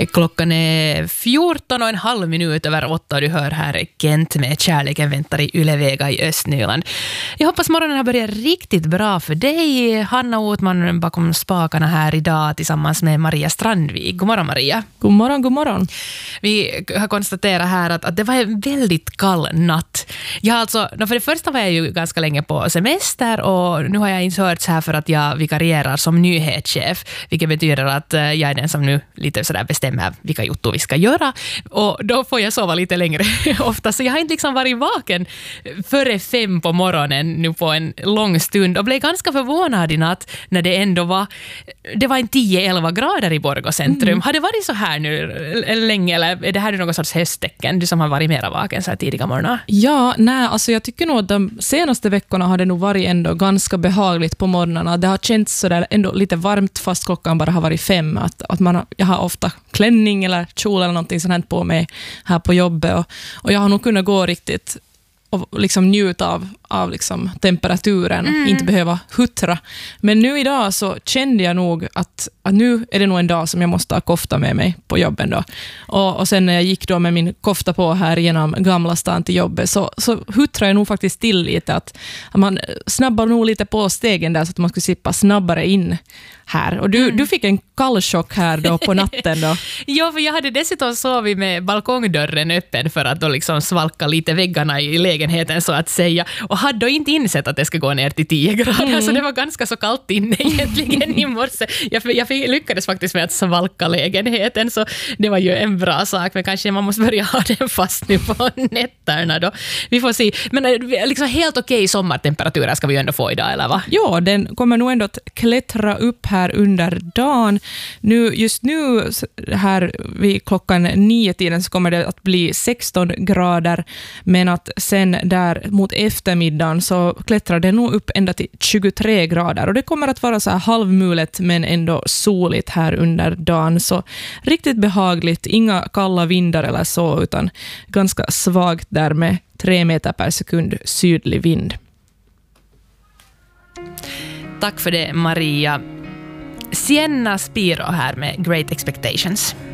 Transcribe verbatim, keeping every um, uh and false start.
Klockan är fjorton och en halv minut över åtta och du hör här Kent med Kärleken väntar i Ylevega i Östnyland. Jag hoppas morgonen har börjat riktigt bra för dig. Hanna Otman bakom spakarna här idag tillsammans med Maria Strandvik. God morgon Maria. God morgon, god morgon. Vi har konstaterat här att, att det var en väldigt kall natt. Jag alltså, för det första var jag ju ganska länge på semester och nu har jag inte hört så här för att jag vikarierar som nyhetschef, vilket betyder att jag är den som nu lite sådär bestämmer vilka juttor vi ska göra och då får jag sova lite längre ofta, så jag har inte liksom varit vaken före fem på morgonen nu på en lång stund och blev ganska förvånad i natt när det ändå var det var en tio elva grader i Borgå centrum. Mm. Har det varit så här nu länge eller är det här någon sorts hösttecken, du som har varit mera vaken så här tidiga morgnar? Ja, nej, alltså jag tycker nog att de senaste veckorna har det nog varit ändå ganska behagligt på morgnarna. Det har känts så där ändå lite varmt fast klockan bara har varit fem, att, att man, jag har ofta klänning eller kjol eller någonting sånt på mig här på jobbet och, och jag har nog kunnat gå riktigt och liksom njuta av, av liksom temperaturen, mm. inte behöva huttra. Men nu idag så kände jag nog att, att nu är det nog en dag som jag måste ha kofta med mig på jobben då. Och, och sen när jag gick då med min kofta på här genom Gamla stan till jobbet så, så huttrade jag nog faktiskt till lite att, att man snabbar nog lite på stegen där så att man skulle slippa snabbare in här. Och du, mm. du fick en kallchock här då på natten då. Ja, för jag hade dessutom sovit med balkongdörren öppen för att då liksom svalka lite väggarna i lägenheten så att säga. Och hade då inte insett att det ska gå ner till tio grader mm. så det var ganska så kallt inne egentligen i morse. Jag, jag fick, lyckades faktiskt med att svalka lägenheten så det var ju en bra sak, men kanske man måste börja ha den fast nu på nätterna då. Vi får se. Men liksom helt okej sommartemperaturer ska vi ju ändå få idag, eller va? Ja, den kommer nog ändå att klättra upp här under dagen. Nu, just nu här vid klockan nio tiden så kommer det att bli sexton grader, men att sen där mot eftermiddagen så klättrar det nog upp ända till tjugotre grader och det kommer att vara så här halvmulet men ändå soligt här under dagen, så riktigt behagligt, inga kalla vindar eller så utan ganska svagt där med tre meter per sekund sydlig vind. Tack för det Maria. Sienna Spiro här med Great Expectations.